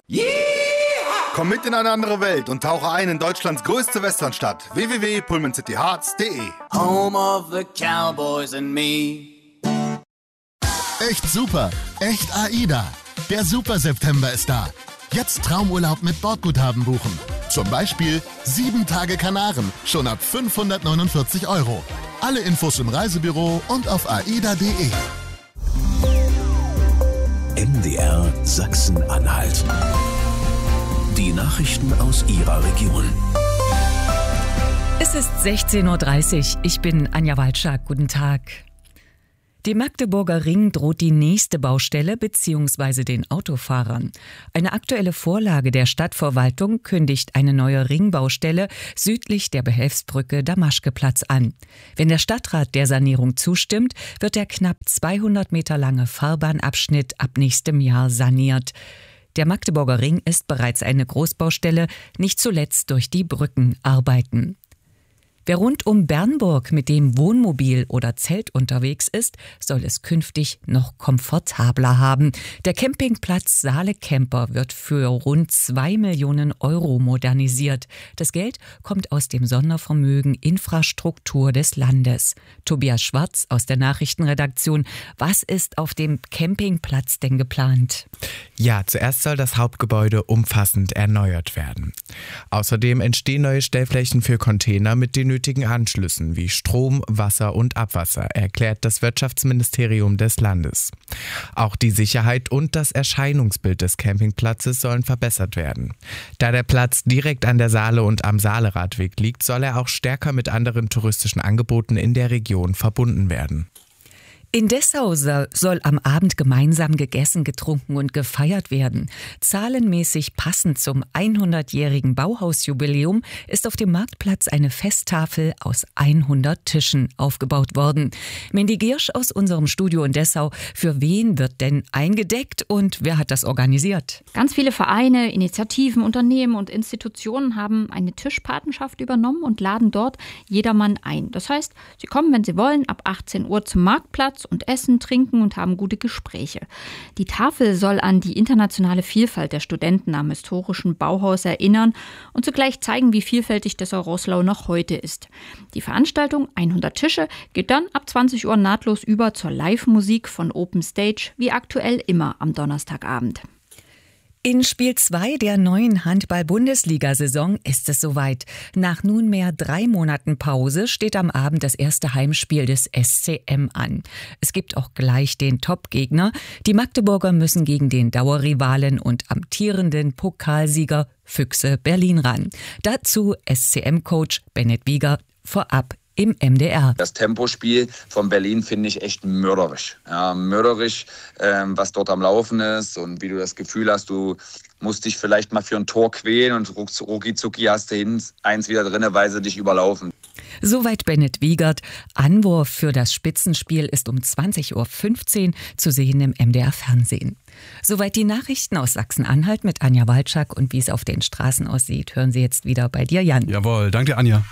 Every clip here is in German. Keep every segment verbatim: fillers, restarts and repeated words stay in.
Komm mit in eine andere Welt und tauche ein in Deutschlands größte Westernstadt. w w w punkt pullman city hearts punkt d e Home of the Cowboys and me. Echt super, echt AIDA. Der Super-September ist da. Jetzt Traumurlaub mit Bordguthaben buchen. Zum Beispiel sieben Tage Kanaren, schon ab fünfhundertneunundvierzig Euro. Alle Infos im Reisebüro und auf aida punkt d e. M D R Sachsen-Anhalt. Die Nachrichten aus Ihrer Region. Es ist sechzehn Uhr dreißig. Ich bin Anja Walczak. Guten Tag. Dem Magdeburger Ring droht die nächste Baustelle bzw. den Autofahrern. Eine aktuelle Vorlage der Stadtverwaltung kündigt eine neue Ringbaustelle südlich der Behelfsbrücke Damaschkeplatz an. Wenn der Stadtrat der Sanierung zustimmt, wird der knapp zweihundert Meter lange Fahrbahnabschnitt ab nächstem Jahr saniert. Der Magdeburger Ring ist bereits eine Großbaustelle, nicht zuletzt durch die Brückenarbeiten. Wer rund um Bernburg mit dem Wohnmobil oder Zelt unterwegs ist, soll es künftig noch komfortabler haben. Der Campingplatz Saale Camper wird für rund zwei Millionen Euro modernisiert. Das Geld kommt aus dem Sondervermögen Infrastruktur des Landes. Tobias Schwarz aus der Nachrichtenredaktion. Was ist auf dem Campingplatz denn geplant? Ja, zuerst soll das Hauptgebäude umfassend erneuert werden. Außerdem entstehen neue Stellflächen für Container mit den nötigen Anschlüssen wie Strom, Wasser und Abwasser, erklärt das Wirtschaftsministerium des Landes. Auch die Sicherheit und das Erscheinungsbild des Campingplatzes sollen verbessert werden. Da der Platz direkt an der Saale und am Saale-Radweg liegt, soll er auch stärker mit anderen touristischen Angeboten in der Region verbunden werden. In Dessau soll am Abend gemeinsam gegessen, getrunken und gefeiert werden. Zahlenmäßig passend zum hundertjährigen Bauhausjubiläum ist auf dem Marktplatz eine Festtafel aus hundert Tischen aufgebaut worden. Mandy Giersch aus unserem Studio in Dessau. Für wen wird denn eingedeckt und wer hat das organisiert? Ganz viele Vereine, Initiativen, Unternehmen und Institutionen haben eine Tischpatenschaft übernommen und laden dort jedermann ein. Das heißt, sie kommen, wenn sie wollen, ab achtzehn Uhr zum Marktplatz und essen, trinken und haben gute Gespräche. Die Tafel soll an die internationale Vielfalt der Studenten am historischen Bauhaus erinnern und zugleich zeigen, wie vielfältig Dessau-Roßlau noch heute ist. Die Veranstaltung hundert Tische geht dann ab zwanzig Uhr nahtlos über zur Live-Musik von Open Stage, wie aktuell immer am Donnerstagabend. In Spiel zwei der neuen Handball-Bundesliga-Saison ist es soweit. Nach nunmehr drei Monaten Pause steht am Abend das erste Heimspiel des S C M an. Es gibt auch gleich den Top-Gegner. Die Magdeburger müssen gegen den Dauerrivalen und amtierenden Pokalsieger Füchse Berlin ran. Dazu S C M-Coach Bennett Wieger vorab im M D R. Das Tempospiel von Berlin finde ich echt mörderisch. Ja, mörderisch, ähm, was dort am Laufen ist und wie du das Gefühl hast, du musst dich vielleicht mal für ein Tor quälen und rucki-zucki hast du hin, eins wieder drin, weil sie dich überlaufen. Soweit Bennett Wiegert. Anwurf für das Spitzenspiel ist um zwanzig Uhr fünfzehn zu sehen im M D R Fernsehen. Soweit die Nachrichten aus Sachsen-Anhalt mit Anja Walczak und wie es auf den Straßen aussieht, hören Sie jetzt wieder bei dir, Jan. Jawohl, danke Anja.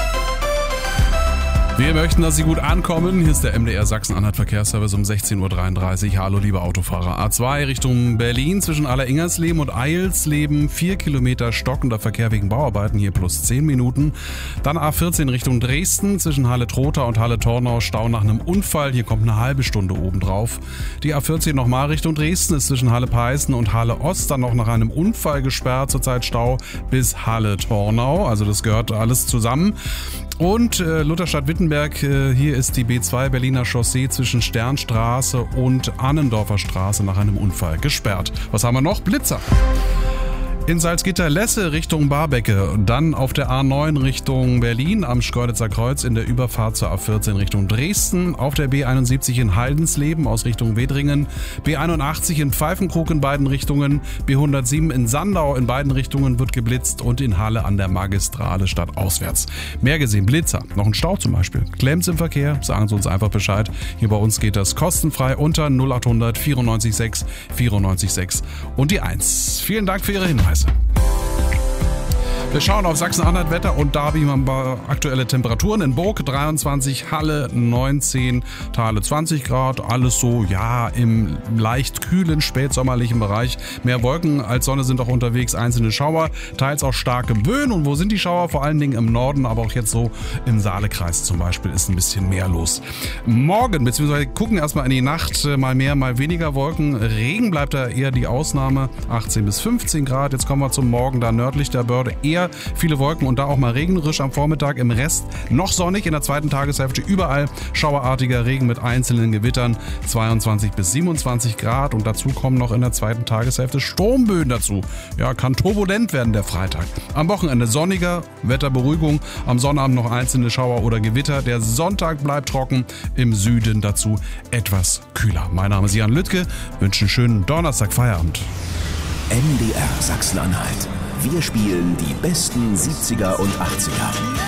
Wir möchten, dass Sie gut ankommen. Hier ist der M D R Sachsen-Anhalt Verkehrsservice um sechzehn Uhr dreiunddreißig. Hallo, liebe Autofahrer. A zwei Richtung Berlin zwischen Aller-Ingersleben und Eilsleben. Vier Kilometer stockender Verkehr wegen Bauarbeiten, hier plus zehn Minuten. Dann A vierzehn Richtung Dresden zwischen Halle-Trotha und Halle-Tornau. Stau nach einem Unfall. Hier kommt eine halbe Stunde obendrauf. Die A vierzehn nochmal Richtung Dresden ist zwischen Halle-Peißen und Halle-Ost dann noch nach einem Unfall gesperrt. Zurzeit Stau bis Halle-Tornau. Also das gehört alles zusammen. Und äh, Lutherstadt-Wittenberg, äh, hier ist die B zwei Berliner Chaussee zwischen Sternstraße und Annendorfer Straße nach einem Unfall gesperrt. Was haben wir noch? Blitzer. In Salzgitter-Lesse Richtung Barbecke, dann auf der A neun Richtung Berlin am Schkeuditzer Kreuz in der Überfahrt zur A vierzehn Richtung Dresden, auf der B einundsiebzig in Haldensleben aus Richtung Wedringen, B einundachtzig in Pfeifenkrug in beiden Richtungen, B hundertsieben in Sandau in beiden Richtungen wird geblitzt und in Halle an der Magistrale stadtauswärts. Mehr gesehen, Blitzer, noch ein Stau zum Beispiel. Klemmt's im Verkehr? Sagen Sie uns einfach Bescheid. Hier bei uns geht das kostenfrei unter null achthundert vierundneunzig sechs vierundneunzig sechs und die eins. Vielen Dank für Ihre Hinweise. Wir schauen auf Sachsen-Anhalt Wetter und da haben wir aktuelle Temperaturen. In Burg dreiundzwanzig, Halle neunzehn, Thale zwanzig Grad. Alles so, ja, im leicht kühlen, spätsommerlichen Bereich. Mehr Wolken als Sonne sind auch unterwegs, einzelne Schauer, teils auch starke Böen. Und wo sind die Schauer? Vor allen Dingen im Norden, aber auch jetzt so im Saalekreis zum Beispiel ist ein bisschen mehr los. Morgen, beziehungsweise gucken erstmal in die Nacht, mal mehr, mal weniger Wolken. Regen bleibt da eher die Ausnahme, achtzehn bis fünfzehn Grad. Jetzt kommen wir zum Morgen, da nördlich der Börde eher viele Wolken und da auch mal regnerisch am Vormittag. Im Rest noch sonnig, in der zweiten Tageshälfte überall schauerartiger Regen mit einzelnen Gewittern, zweiundzwanzig bis siebenundzwanzig Grad und dazu kommen noch in der zweiten Tageshälfte Sturmböen dazu. Ja, kann turbulent werden der Freitag. Am Wochenende sonniger, Wetterberuhigung, am Sonnabend noch einzelne Schauer oder Gewitter. Der Sonntag bleibt trocken, im Süden dazu etwas kühler. Mein Name ist Jan Lüttke, wünsche einen schönen Donnerstag Feierabend. M D R Sachsen-Anhalt. Wir spielen die besten siebziger und achtziger.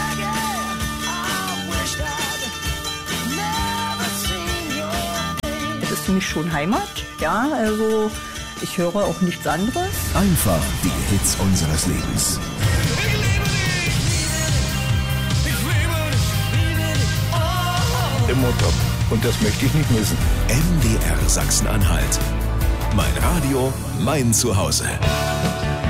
Es ist für mich schon Heimat, ja, also ich höre auch nichts anderes. Einfach die Hits unseres Lebens. Immer top. Und das möchte ich nicht missen. M D R Sachsen-Anhalt. Mein Radio, mein Zuhause.